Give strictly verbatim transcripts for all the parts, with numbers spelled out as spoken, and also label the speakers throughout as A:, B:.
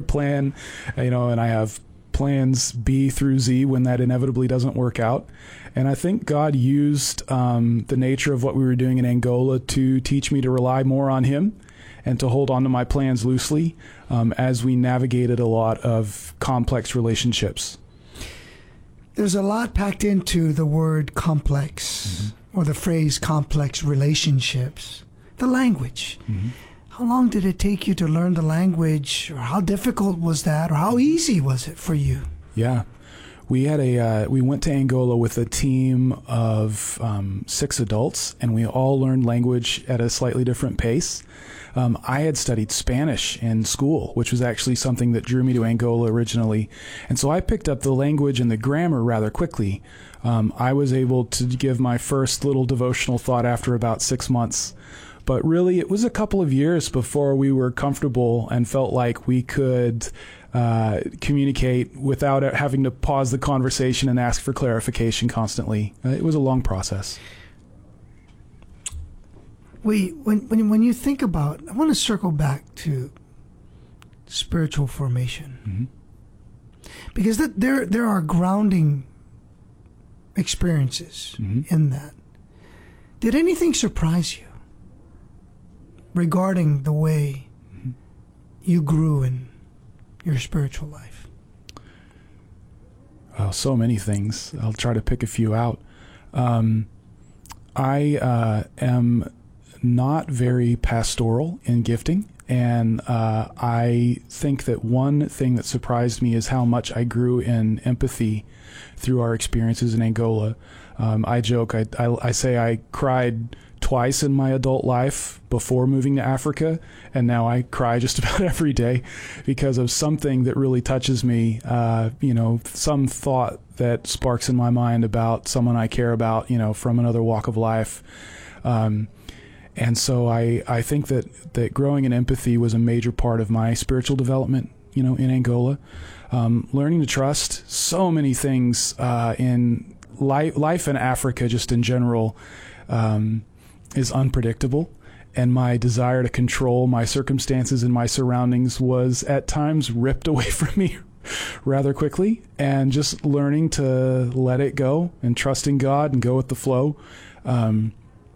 A: plan, you know, and I have plans B through Z when that inevitably doesn't work out. And I think God used um, the nature of what we were doing in Angola to teach me to rely more on him and to hold on to my plans loosely um, as we navigated a lot of complex relationships.
B: There's a lot packed into the word complex, mm-hmm. or the phrase complex relationships. The language. Mm-hmm. How long did it take you to learn the language, or how difficult was that, or how easy was it for you?
A: Yeah. We had a uh, we went to Angola with a team of um, six adults, and we all learned language at a slightly different pace. Um, I had studied Spanish in school, which was actually something that drew me to Angola originally. And so I picked up the language and the grammar rather quickly. Um, I was able to give my first little devotional thought after about six months. But really, it was a couple of years before we were comfortable and felt like we could uh, communicate without having to pause the conversation and ask for clarification constantly. Uh, it was a long process.
B: We, when, when, when you think about, I want to circle back to spiritual formation. Mm-hmm. Because that, there, there are grounding experiences mm-hmm. in that. Did anything surprise you regarding the way mm-hmm. you grew in your spiritual life?
A: Well, so many things. I'll try to pick a few out. Um, I uh, am not very pastoral in gifting, and uh, I think that one thing that surprised me is how much I grew in empathy through our experiences in Angola. Um, I joke, I, I, I say I cried twice in my adult life before moving to Africa, and now I cry just about every day because of something that really touches me, uh, you know, some thought that sparks in my mind about someone I care about, you know, from another walk of life. Um, and so I, I think that, that growing in empathy was a major part of my spiritual development, you know, in Angola. Um, learning to trust, so many things uh, in life, life in Africa just in general, um, is unpredictable, and my desire to control my circumstances and my surroundings was at times ripped away from me rather quickly, and just learning to let it go and trusting God and go with the flow um,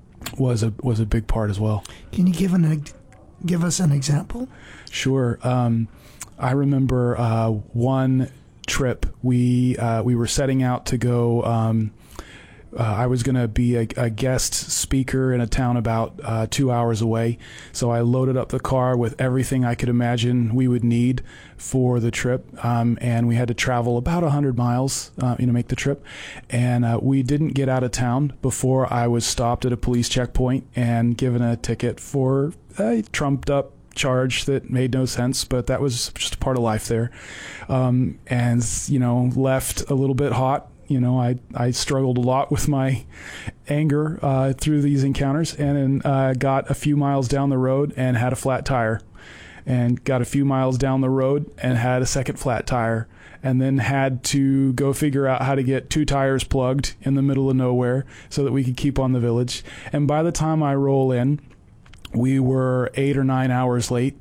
A: was a was a big part as well.
B: Can you give an give us an example?
A: Sure. Um, I remember uh, one trip we uh, we were setting out to go. Um, Uh, I was going to be a, a guest speaker in a town about uh, two hours away. So I loaded up the car with everything I could imagine we would need for the trip. Um, and we had to travel about one hundred miles, uh, you know, make the trip. And uh, we didn't get out of town before I was stopped at a police checkpoint and given a ticket for a trumped up charge that made no sense, but that was just a part of life there. Um, and, you know, left a little bit hot. You know, I, I struggled a lot with my anger uh, through these encounters, and then uh, got a few miles down the road and had a flat tire, and got a few miles down the road and had a second flat tire, and then had to go figure out how to get two tires plugged in the middle of nowhere so that we could keep on the village. And by the time I roll in, we were eight or nine hours late.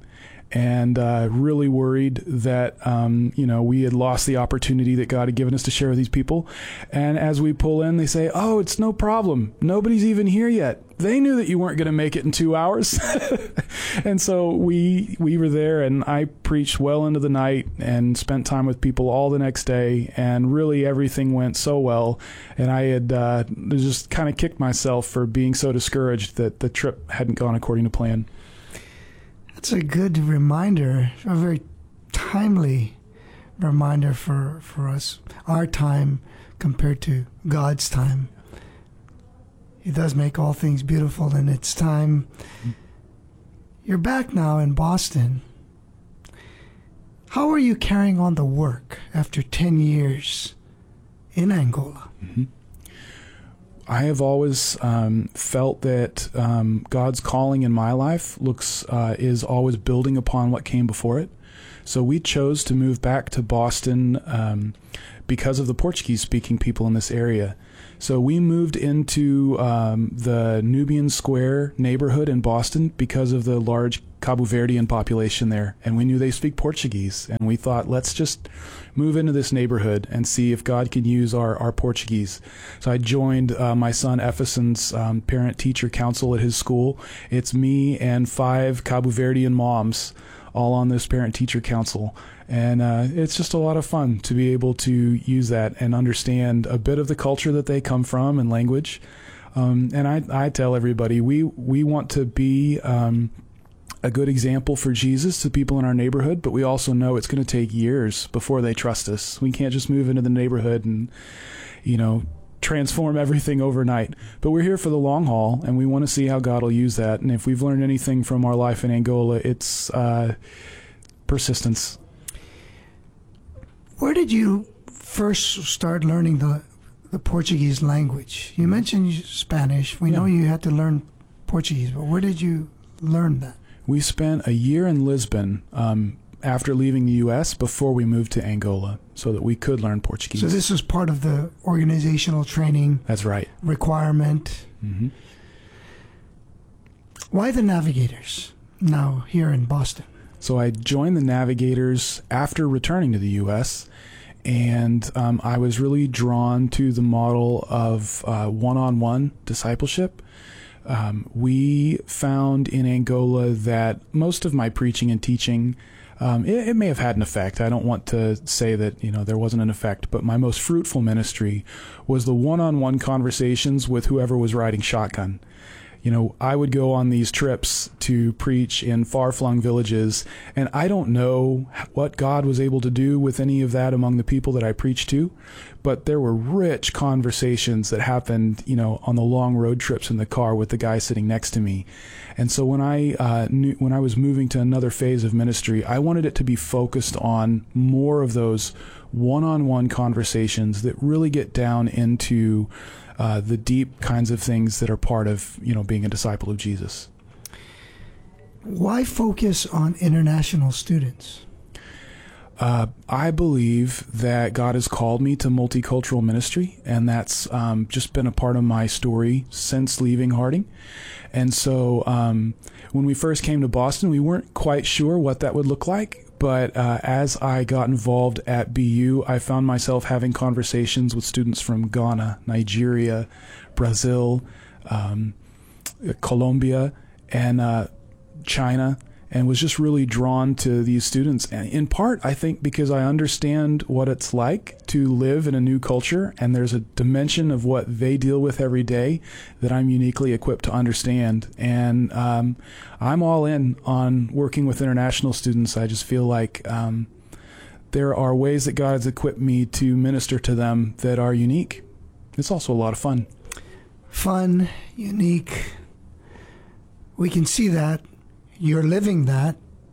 A: And uh, really worried that, um, you know, we had lost the opportunity that God had given us to share with these people. And as we pull in, they say, oh, it's no problem. Nobody's even here yet. They knew that you weren't going to make it in two hours. And so we we were there, and I preached well into the night and spent time with people all the next day. And really everything went so well. And I had uh, just kind of kicked myself for being so discouraged that the trip hadn't gone according to plan.
B: That's a good reminder, a very timely reminder for, for us, our time compared to God's time. He does make all things beautiful in its time. You're back now in Boston. How are you carrying on the work after ten years in Angola?
A: Mm-hmm. I have always um, felt that um, God's calling in my life looks uh, is always building upon what came before it. So we chose to move back to Boston um, because of the Portuguese-speaking people in this area. So we moved into um, the Nubian Square neighborhood in Boston because of the large Cabo Verdean population there, and we knew they speak Portuguese, and we thought, let's just move into this neighborhood and see if God can use our, our Portuguese. So I joined uh, my son Efeson's um, parent-teacher council at his school. It's me and five Cabo Verdean moms all on this parent-teacher council, and uh, it's just a lot of fun to be able to use that and understand a bit of the culture that they come from and language. Um, and I, I tell everybody, we, we want to be um, a good example for Jesus to people in our neighborhood, but we also know it's going to take years before they trust us. We can't just move into the neighborhood and, you know, transform everything overnight. But we're here for the long haul, and we want to see how God will use that. And if we've learned anything from our life in Angola, it's uh, persistence.
B: Where did you first start learning the the Portuguese language? You mentioned Spanish. We
A: Yeah.
B: know you had to learn Portuguese, but where did you learn that?
A: We spent a year in Lisbon um, after leaving the U S before we moved to Angola so that we could learn Portuguese.
B: So this was part of the organizational training
A: That's right.
B: requirement.
A: Mm-hmm.
B: Why the Navigators now here in Boston?
A: So I joined the Navigators after returning to the U S, and um, I was really drawn to the model of uh, one-on-one discipleship. Um, we found in Angola that most of my preaching and teaching, um, it, it may have had an effect. I don't want to say that, you know, there wasn't an effect, but my most fruitful ministry was the one-on-one conversations with whoever was riding shotgun. You know, I would go on these trips to preach in far-flung villages, and I don't know what God was able to do with any of that among the people that I preached to, but there were rich conversations that happened, you know, on the long road trips in the car with the guy sitting next to me. And so when I uh, knew, when I was moving to another phase of ministry, I wanted it to be focused on more of those one-on-one conversations that really get down into Uh, the deep kinds of things that are part of, you know, being a disciple of Jesus.
B: Why focus on international students?
A: Uh, I believe that God has called me to multicultural ministry, and that's um, just been a part of my story since leaving Harding. And so um, when we first came to Boston, we weren't quite sure what that would look like. But uh, as I got involved at B U, I found myself having conversations with students from Ghana, Nigeria, Brazil, um, Colombia, and uh, China, and was just really drawn to these students. And in part, I think, because I understand what it's like to live in a new culture, and there's a dimension of what they deal with every day that I'm uniquely equipped to understand. And um, I'm all in on working with international students. I just feel like um, there are ways that God has equipped me to minister to them that are unique. It's also a lot of fun.
B: Fun, unique. We can see that. You're living that.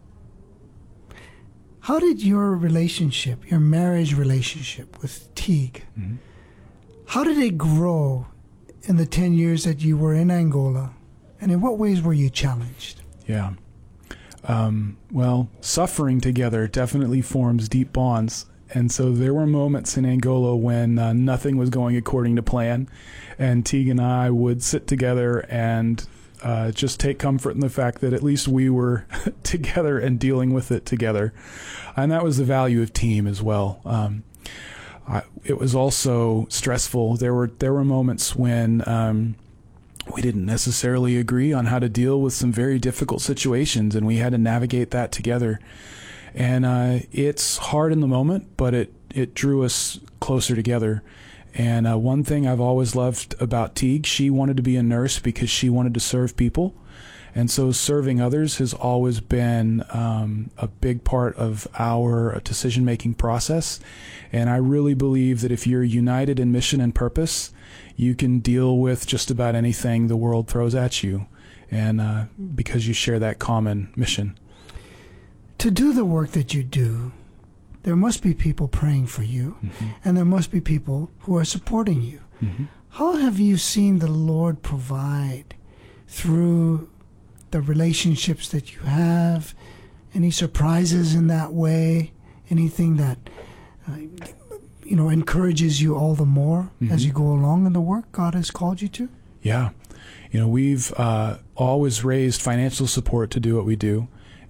B: How did your relationship, your marriage relationship with Teague, mm-hmm. how did it grow in the ten years that you were in Angola? And in what ways were you challenged?
A: Yeah. Um, well, suffering together definitely forms deep bonds. And so there were moments in Angola when uh, nothing was going according to plan. And Teague and I would sit together and Uh, just take comfort in the fact that at least we were together and dealing with it together. And that was the value of team as well. Um, I, it was also stressful. There were there were moments when um, we didn't necessarily agree on how to deal with some very difficult situations, and we had to navigate that together. And uh, it's hard in the moment, but it, it drew us closer together. And uh, one thing I've always loved about Teague, she wanted to be a nurse because she wanted to serve people. And so serving others has always been um, a big part of our decision-making process. And I really believe that if you're united in mission and purpose, you can deal with just about anything the world throws at you. And uh, because you share that common mission.
B: To do the work that you do, there must be people praying for you, mm-hmm. and there must be people who are supporting you. Mm-hmm. How have you seen the Lord provide through the relationships that you have? Any surprises in that way? Anything that uh, you know encourages you all the more mm-hmm. as you go along in the work God has called you to?
A: Yeah. You know, we've uh, always raised financial support to do what we do.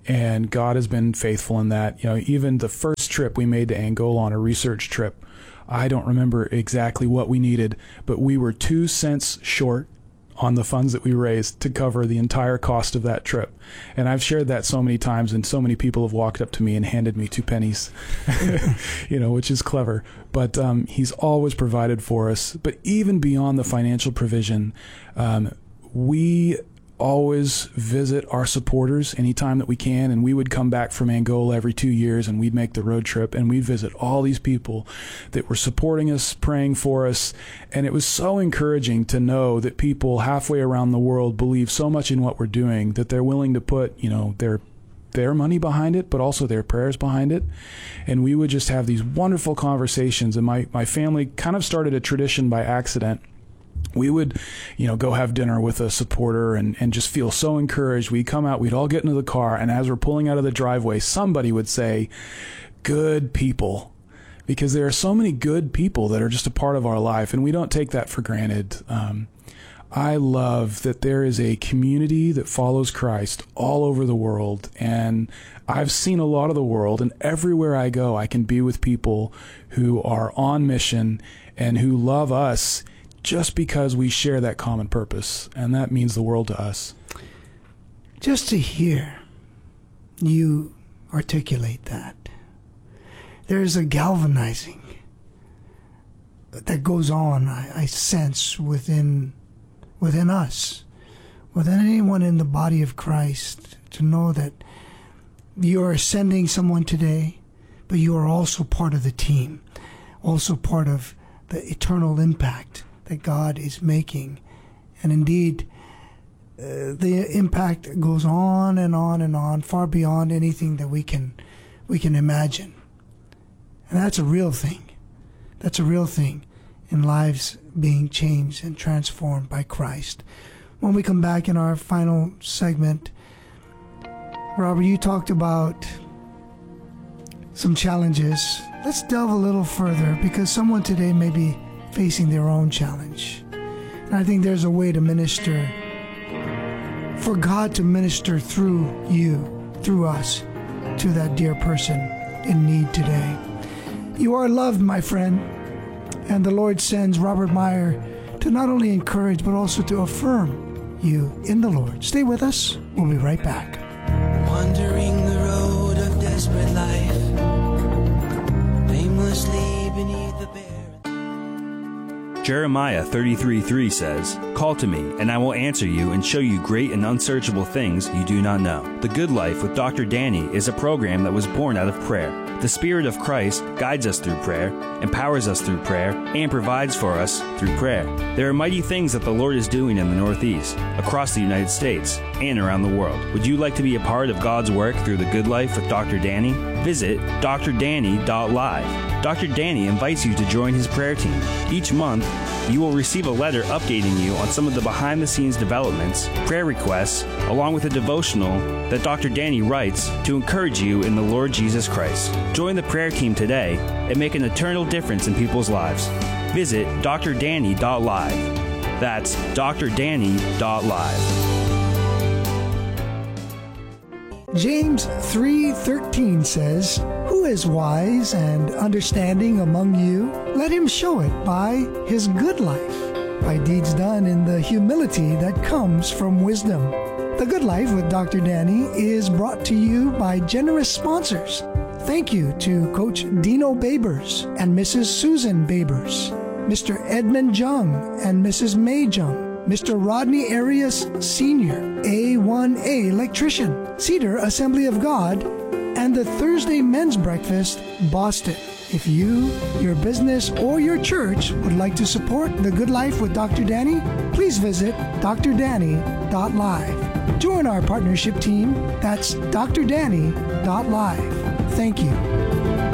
A: And God has been faithful in that. You know, even the first trip we made to Angola on a research trip, I don't remember exactly what we needed, but we were two cents short on the funds that we raised to cover the entire cost of that trip. And I've shared that so many times, and so many people have walked up to me and handed me two pennies, you know, which is clever. But um, he's always provided for us. But even beyond the financial provision, um, we always visit our supporters anytime that we can, and we would come back from Angola every two years and we'd make the road trip and we'd visit all these people that were supporting us, praying for us. And it was so encouraging to know that people halfway around the world believe so much in what we're doing that they're willing to put, you know, their their money behind it, but also their prayers behind it. And we would just have these wonderful conversations. And my, my family kind of started a tradition by accident. We would, you know, go have dinner with a supporter and, and just feel so encouraged. We'd come out, we'd all get into the car, and as we're pulling out of the driveway, somebody would say, "Good people," because there are so many good people that are just a part of our life, and we don't take that for granted. Um, I love that there is a community that follows Christ all over the world, and I've seen a lot of the world, and everywhere I go, I can be with people who are on mission and who love us just because we share that common purpose, and that means the world to us.
B: Just to hear you articulate that, there's a galvanizing that goes on, I, I sense, within within us, within anyone in the body of Christ, to know that you're sending someone today, but you are also part of the team, also part of the eternal impact that God is making. And indeed, uh, the impact goes on and on and on, far beyond anything that we can we can imagine. And that's a real thing. That's a real thing in lives being changed and transformed by Christ. When we come back in our final segment, Robert, you talked about some challenges. Let's delve a little further, because someone today may be facing their own challenge. And I think there's a way to minister, for God to minister through you, through us, to that dear person in need today. You are loved, my friend, and the Lord sends Robert Meyer to not only encourage, but also to affirm you in the Lord. Stay with us. We'll be right back.
C: Wandering the road of desperate life, aimlessly beneath the bare.
D: Jeremiah thirty-three three says, "Call to me, and I will answer you and show you great and unsearchable things you do not know." The Good Life with Doctor Danny is a program that was born out of prayer. The Spirit of Christ guides us through prayer, empowers us through prayer, and provides for us through prayer. There are mighty things that the Lord is doing in the Northeast, across the United States, and around the world. Would you like to be a part of God's work through the Good Life with Doctor Danny? Visit D R danny dot live. Doctor Danny invites you to join his prayer team. Each month, you will receive a letter updating you on some of the behind-the-scenes developments, prayer requests, along with a devotional that Doctor Danny writes to encourage you in the Lord Jesus Christ. Join the prayer team today and make an eternal difference in people's lives. Visit D R danny dot live. That's D R danny dot live.
B: James three thirteen says, "Who is wise and understanding among you? Let him show it by his good life, by deeds done in the humility that comes from wisdom." The Good Life with Doctor Danny is brought to you by generous sponsors. Thank you to Coach Dino Babers and Missus Susan Babers, Mister Edmund Jung and Missus May Jung, Mister Rodney Arias Senior, A one A Electrician, Cedar Assembly of God, and the Thursday Men's Breakfast, Boston. If you, your business, or your church would like to support The Good Life with Doctor Danny, please visit D R danny dot live. Join our partnership team. That's D R danny dot live. Thank you.